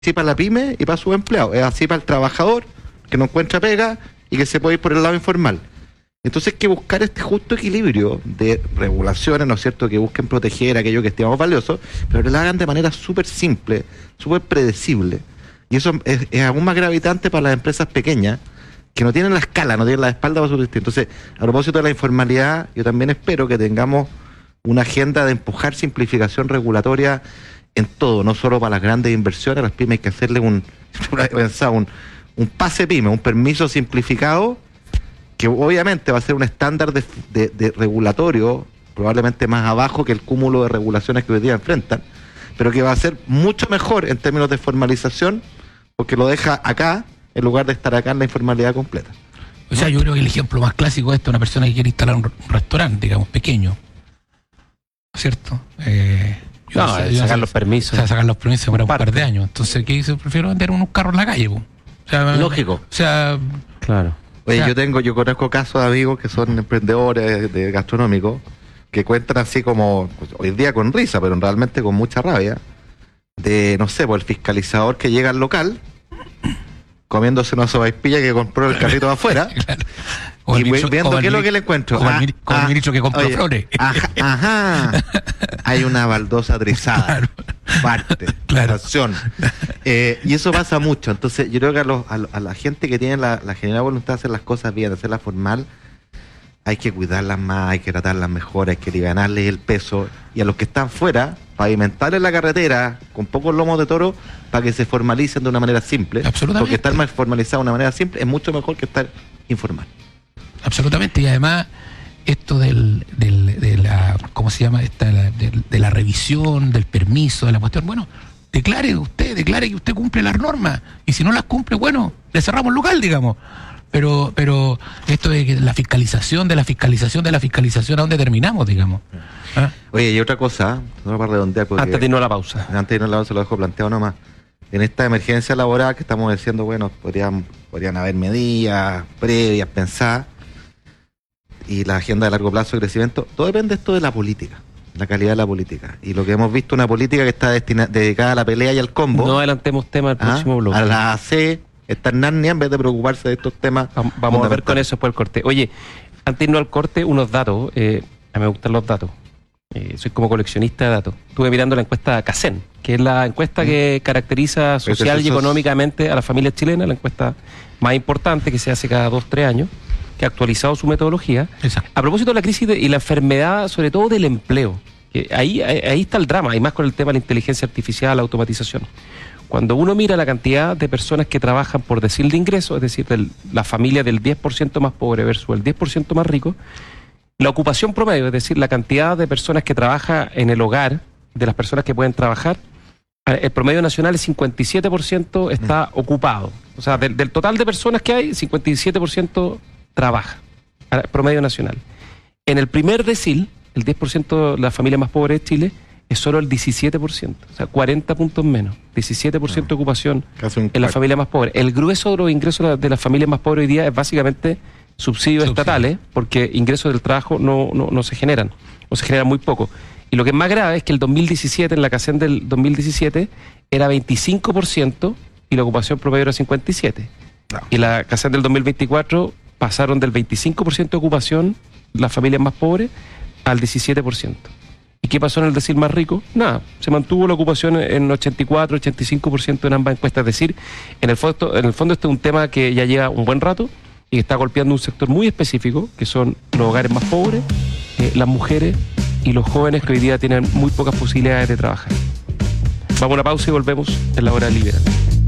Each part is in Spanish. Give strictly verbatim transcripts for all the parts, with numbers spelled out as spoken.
así para la pyme y para sus empleados, es así para el trabajador que no encuentra pega y que se puede ir por el lado informal. Entonces hay que buscar este justo equilibrio de regulaciones, ¿no es cierto?, que busquen proteger a aquello que estimamos valioso, pero que lo hagan de manera súper simple, súper predecible. Y eso es, es aún más gravitante para las empresas pequeñas, que no tienen la escala, no tienen la espalda para subsistir. Entonces, a propósito de la informalidad, yo también espero que tengamos una agenda de empujar simplificación regulatoria en todo, no solo para las grandes inversiones. Las pymes hay que hacerle un, un, un pase pyme, un permiso simplificado, que obviamente va a ser un estándar de, de, de regulatorio, probablemente más abajo que el cúmulo de regulaciones que hoy día enfrentan, pero que va a ser mucho mejor en términos de formalización, porque lo deja acá, en lugar de estar acá en la informalidad completa. O sea, yo creo que el ejemplo más clásico de esto es una persona que quiere instalar un, un restaurante, digamos, pequeño, ¿cierto? Eh, no, no sé, sacar no sé, los permisos. O sea, sacar los permisos para un par de años. Entonces, ¿qué dice? Prefiero vender unos carros en la calle, po. O sea, lógico. O sea, claro. Oye, o sea, yo tengo, yo conozco casos de amigos que son emprendedores de gastronómicos, que cuentan así como, pues, hoy día con risa, pero realmente con mucha rabia, de, no sé, por el fiscalizador que llega al local, comiéndose una sopaipilla que compró el carrito de afuera, claro. O y ministro, viendo qué es el, lo que le encuentro. Como, ah, el, como ah, el ministro que compró oye, flores. Ajá, ajá. Hay una baldosa trizada. Claro. Parte. Claro. Acción. Eh, y eso pasa mucho. Entonces, yo creo que a, los, a, a la gente que tiene la, la genuina voluntad de hacer las cosas bien, de hacerlas formal, hay que cuidarlas más, hay que tratarlas mejor, hay que alivianarles el peso. Y a los que están fuera, pavimentarles la carretera con pocos lomos de toro para que se formalicen de una manera simple. Absolutamente. Porque estar más formalizado de una manera simple es mucho mejor que estar informal. Absolutamente. Y además, esto del, del, de la, ¿cómo se llama? Esta, la, de, de la revisión, del permiso, de la cuestión, bueno, declare usted, declare que usted cumple las normas. Y si no las cumple, bueno, le cerramos el local, digamos. Pero pero esto de que la fiscalización, de la fiscalización, de la fiscalización, ¿a dónde terminamos, digamos? ¿Ah? Oye, y otra cosa, no para redondear, porque Antes de irnos a la pausa. Antes de irnos a la pausa lo dejo planteado nomás. En esta emergencia laboral que estamos diciendo, bueno, podrían, podrían haber medidas previas, pensadas, y la agenda de largo plazo de crecimiento, todo depende esto de la política, la calidad de la política. Y lo que hemos visto, una política que está destina, dedicada a la pelea y al combo. No adelantemos temas del ¿ah? próximo bloque. A la A C, está en Narnia en vez de preocuparse de estos temas. Vamos, vamos a ver con eso después del corte. Oye, antes de irnos al corte, unos datos. Eh, a mí me gustan los datos. Eh, soy como coleccionista de datos. Estuve mirando la encuesta CACEN, que es la encuesta que caracteriza social y económicamente a las familias chilenas, la encuesta más importante que se hace cada dos, tres años, que ha actualizado su metodología. Exacto. A propósito de la crisis de, y la enfermedad, sobre todo del empleo, que ahí, ahí, ahí está el drama, y más con el tema de la inteligencia artificial, la automatización. Cuando uno mira la cantidad de personas que trabajan por decil de ingresos, es decir, del, la familia del diez por ciento más pobre versus el diez por ciento más rico, la ocupación promedio, es decir, la cantidad de personas que trabaja en el hogar, de las personas que pueden trabajar, el promedio nacional es cincuenta y siete por ciento está mm. ocupado. O sea, del, del total de personas que hay, cincuenta y siete por ciento trabaja, promedio nacional. En el primer decil, el diez por ciento de la familia más pobre de Chile, es solo el diecisiete por ciento, o sea, cuarenta puntos menos, diecisiete por ciento de ocupación en la familia más pobre. El grueso de los ingresos de las familias más pobres hoy día es básicamente subsidios Subsidio. estatales, porque ingresos del trabajo no, no, no se generan, o se generan muy poco. Y lo que es más grave es que el dos mil diecisiete, en la CACEN del dos mil diecisiete, era veinticinco por ciento y la ocupación promedio era cincuenta y siete por ciento. No. Y la CACEN del dos mil veinticuatro pasaron del veinticinco por ciento de ocupación, las familias más pobres, al diecisiete por ciento. ¿Y qué pasó en el decil más rico? Nada, se mantuvo la ocupación en ochenta y cuatro, ochenta y cinco por ciento en ambas encuestas. Es decir, en el fondo, en el fondo este es un tema que ya lleva un buen rato y está golpeando un sector muy específico, que son los hogares más pobres, eh, las mujeres y los jóvenes que hoy día tienen muy pocas posibilidades de trabajar. Vamos a una pausa y volvemos en la hora liberal.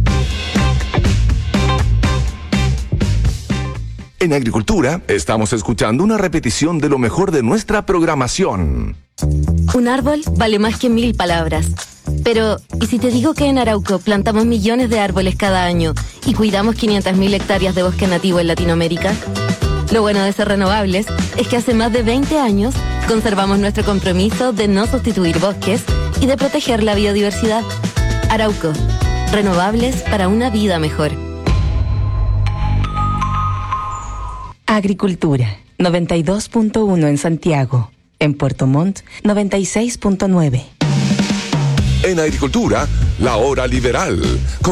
En Agricultura estamos escuchando una repetición de lo mejor de nuestra programación. Un árbol vale más que mil palabras. Pero, ¿y si te digo que en Arauco plantamos millones de árboles cada año y cuidamos quinientas mil hectáreas de bosque nativo en Latinoamérica? Lo bueno de ser renovables es que hace más de veinte años conservamos nuestro compromiso de no sustituir bosques y de proteger la biodiversidad. Arauco, renovables para una vida mejor. Agricultura, noventa y dos punto uno en Santiago. En Puerto Montt, noventa y seis punto nueve. En Agricultura, La Hora Liberal.